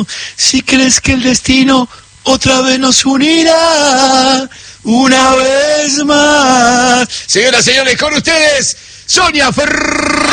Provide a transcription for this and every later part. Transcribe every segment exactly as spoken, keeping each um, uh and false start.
camino, si crees que el destino otra vez nos unirá, una vez más. Señoras y señores, con ustedes, Sonia Ferrari.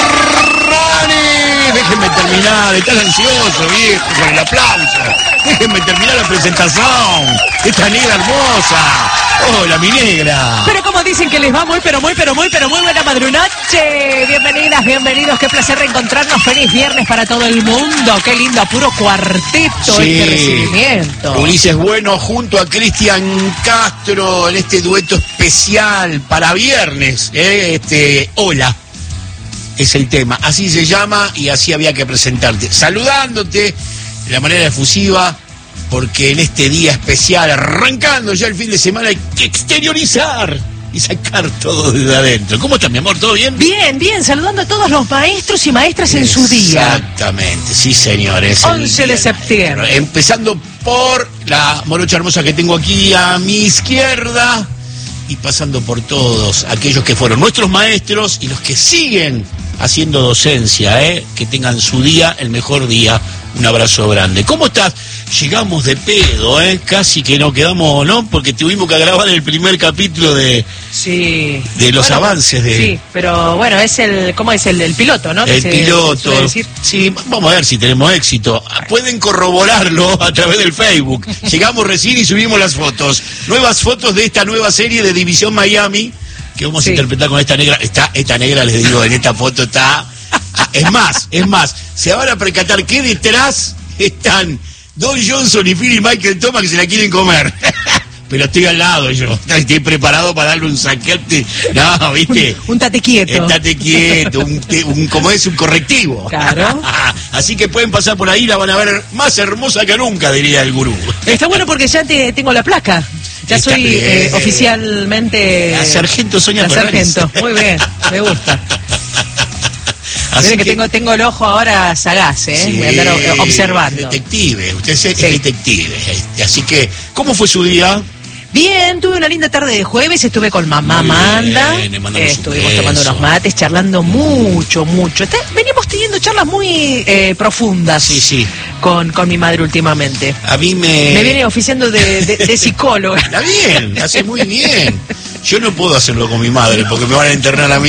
Déjenme terminar, estás ansioso, viejo, con el aplauso. Déjenme terminar la presentación. Esta negra hermosa. Hola, mi negra. Pero como dicen que les va muy, pero muy, pero muy, pero muy buena madrunoche. Bienvenidas, bienvenidos. Qué placer reencontrarnos. Feliz viernes para todo el mundo. Qué lindo, puro cuarteto Sí. este recibimiento. Ulises Bueno junto a Cristian Castro en este dueto especial para viernes. ¿eh? Este, hola. Es el tema. Así se llama y así había que presentarte. Saludándote de la manera efusiva. Porque en este día especial, arrancando ya el fin de semana, hay que exteriorizar y sacar todo desde adentro. ¿Cómo estás, mi amor? ¿Todo bien? Bien, bien, saludando a todos los maestros y maestras en su día. Exactamente, sí, señores. once de septiembre. Empezando por la morocha hermosa que tengo aquí a mi izquierda y pasando por todos aquellos que fueron nuestros maestros y los que siguen haciendo docencia, ¿eh? Que tengan su día, el mejor día. Un abrazo grande. ¿Cómo estás? Llegamos de pedo, ¿eh? Casi que no quedamos, ¿no? Porque tuvimos que grabar el primer capítulo de... Sí. De los bueno, avances de... Sí, pero bueno, es el... ¿Cómo es? El, el piloto, ¿no? El se, piloto. Se decir. Sí, vamos a ver si tenemos éxito. Pueden corroborarlo a través del Facebook. Llegamos recién y subimos las fotos. Nuevas fotos de esta nueva serie de División Miami que vamos sí. a interpretar con esta negra. Está, esta negra, les digo, en esta foto está... Es más, es más, se van a percatar que detrás están Don Johnson y Phil y Michael Thomas que se la quieren comer. Pero estoy al lado yo, estoy preparado para darle un saquete. No, ¿viste? Un, un tate quieto. Estate quieto, un, un, como es, un correctivo. Claro. Así que pueden pasar por ahí, la van a ver más hermosa que nunca, diría el gurú. Está bueno porque ya te, tengo la placa. Ya Está soy eh, oficialmente... La sargento Sonia La Ferraris. sargento, muy bien, me gusta. Así que, que tengo, tengo el ojo ahora sagaz, ¿eh? Sí, voy a andar observando. Detective, usted es, sí. es detective. Así que, ¿cómo fue su día? Bien, tuve una linda tarde de jueves, estuve con mamá muy Amanda, bien, eh, estuvimos tomando unos mates, charlando mucho, mucho. Está, venimos teniendo charlas muy eh, profundas sí, sí. Con, con mi madre últimamente. A mí me... Me viene oficiando de, de, de psicóloga. Está bien, hace muy bien. Yo no puedo hacerlo con mi madre porque me van a internar a mí.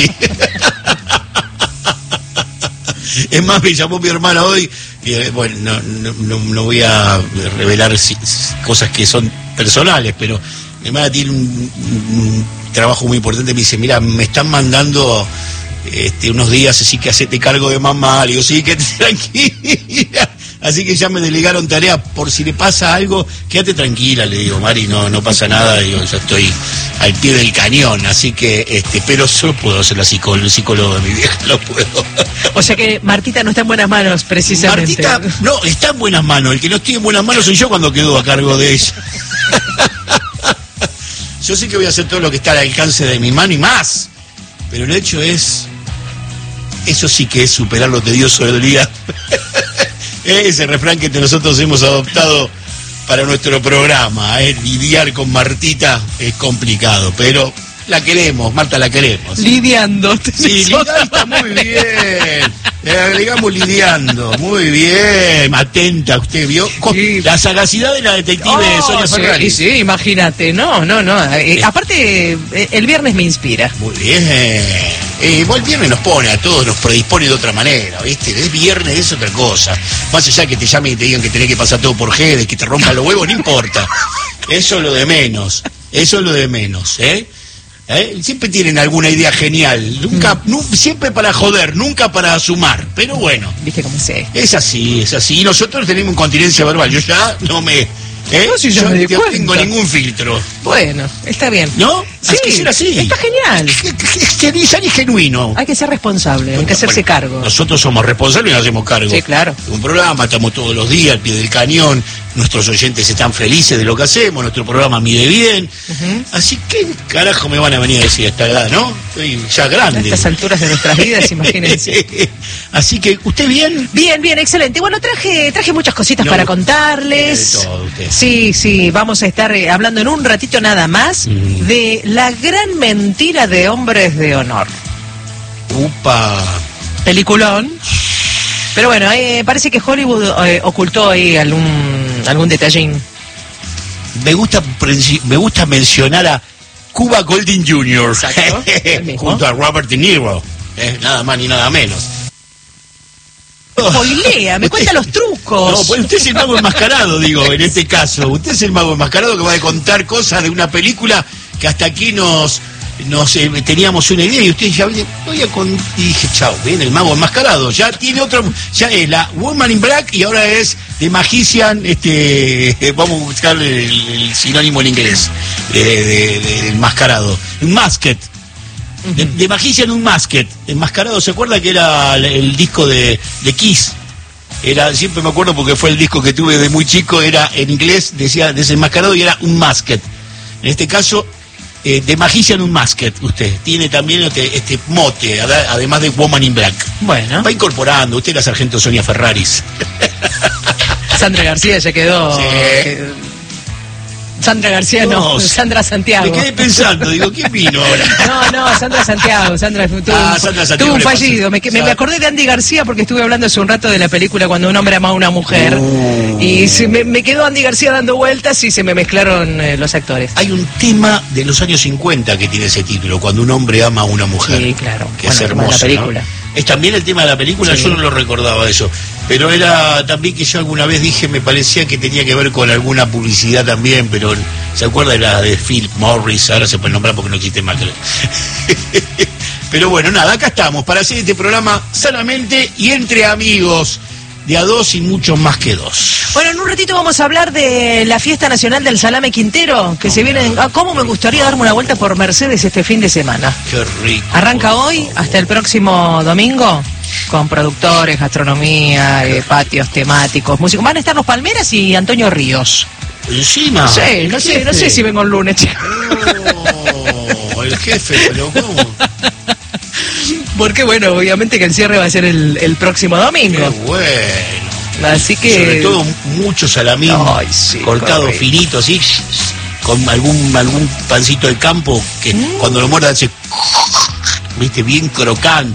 Es más, me llamó mi hermana hoy y bueno, no, no, no, no voy a revelar si, cosas que son personales, pero mi hermana tiene un, un trabajo muy importante. Me dice, mira, me están mandando este, unos días, así que hacete cargo de mamá. Le digo, sí, quédate tranquila. Así que ya me delegaron tarea, por si le pasa algo, quédate tranquila, le digo, Mari, no, no pasa nada, digo, yo estoy al pie del cañón, así que, este, pero yo puedo ser la psicóloga, el psicólogo de mi vieja, lo puedo. O sea que Martita no está en buenas manos, precisamente. Martita, no, está en buenas manos, el que no estoy en buenas manos soy yo cuando quedo a cargo de ella. Yo sé que voy a hacer todo lo que está al alcance de mi mano y más, pero el hecho es, eso sí que es superar lo tedioso del día. Ese refrán que nosotros hemos adoptado para nuestro programa, ¿eh? Lidiar con Martita es complicado, pero la queremos, Marta, la queremos. Lidiando. Sí, lidiando está muy bien. Le agregamos lidiando, muy bien. Atenta, usted vio sí. La sagacidad de la detective oh, Sonia Ferrari. Sí, sí, imagínate. No, no, no. Eh, aparte, eh, el viernes me inspira. Muy bien. Eh, igual el viernes nos pone a todos, nos predispone de otra manera, ¿viste? Es viernes, es otra cosa. Más allá que te llamen y te digan que tenés que pasar todo por G, de que te rompan los huevos, no importa. Eso es lo de menos. Eso es lo de menos, ¿eh? ¿Eh? Siempre tienen alguna idea genial, nunca, mm. nu, siempre para joder, nunca para sumar, pero bueno. ¿Viste cómo sé? Es así, es así. Y nosotros tenemos incontinencia verbal, yo ya no me... ¿Eh? No, si yo, yo me no tengo ningún filtro. Bueno, está bien. ¿No? Sí, hay que ser así. Está genial. Exteriorizar y genuino. Hay que ser responsable, hay que hacerse bueno, cargo. Nosotros somos responsables y nos hacemos cargo. Sí, claro. Un programa, estamos todos los días al pie del cañón, nuestros oyentes están felices de lo que hacemos, nuestro programa mide bien. Uh-huh. Así que, carajo, me van a venir a decir a esta edad, ¿no? Estoy ya grande. A estas alturas de nuestras vidas, imagínense. Así que, ¿usted bien? Bien, bien, excelente. Bueno, traje traje muchas cositas no, para contarles. De todo, usted. Sí, sí, vamos a estar eh, hablando en un ratito nada más mm. de la gran mentira de Hombres de Honor. Upa. Peliculón. Pero bueno, eh, parece que Hollywood eh, ocultó ahí algún, algún detallín. Me gusta, me gusta mencionar a Cuba Gooding junior Exacto, junto a Robert De Niro, eh, nada más ni nada menos. Spoilea, me cuenta los trucos. No, pues usted es el mago enmascarado, digo, en este caso. Usted es el mago enmascarado que va a contar cosas de una película que hasta aquí nos, nos eh, teníamos una idea y usted ya voy a con... y dije, chao, viene el mago enmascarado. Ya tiene otro, ya es la Woman in Black y ahora es The Magician, este, vamos a buscar el, el sinónimo en inglés de, de, de, de enmascarado. Masked. De, de Magician Unmasked, enmascarado, ¿se acuerda que era el, el disco de, de Kiss? Era, siempre me acuerdo porque fue el disco que tuve de muy chico, era en inglés, decía desenmascarado y era Unmasked. En este caso, eh, de Magician Unmasked, usted tiene también este, este mote, además de Woman in Black. Bueno. Va incorporando, usted la sargento Sonia Ferraris. Sandra García ya quedó... Sí. Eh, Sandra García no, no, Sandra Santiago. Me quedé pensando, digo, ¿quién vino ahora? No, no, Sandra Santiago, Sandra tuvo, ah, Sandra Santiago tuvo un fallido. Me, me, me acordé de Andy García porque estuve hablando hace un rato de la película Cuando un hombre ama a una mujer. Uh. Y se me, me quedó Andy García dando vueltas y se me mezclaron eh, los actores. Hay un tema de los años cincuenta que tiene ese título, Cuando un hombre ama a una mujer. Sí, claro. Que bueno, es hermoso, la película. ¿no? Es también el tema de la película, sí. Yo no lo recordaba eso. Pero era también que yo alguna vez dije, me parecía que tenía que ver con alguna publicidad también, pero ¿se acuerda de la de Philip Morris? Ahora se puede nombrar porque no existe más. Pero bueno, nada, acá estamos para hacer este programa sanamente y entre amigos, de a dos y mucho más que dos. Bueno, en un ratito vamos a hablar de la fiesta nacional del salame Quintero, que oh, se viene... Ah, ¿cómo me gustaría darme una vuelta por Mercedes este fin de semana? Qué rico. Arranca hoy hasta el próximo domingo, con productores, gastronomía, eh, patios temáticos, músicos. Van a estar los Palmeras y Antonio Ríos. ¿Encima? Sí, no sé, no sé si vengo el lunes, chicos. Oh, el jefe, pero ¿cómo? Porque bueno, obviamente que el cierre va a ser el, el próximo domingo. Qué bueno. Así que... Sobre todo mucho salamín. Ay, sí, cortado correcto. Finito, así, con algún algún pancito de campo que mm. cuando lo muerda hace, viste, bien crocante.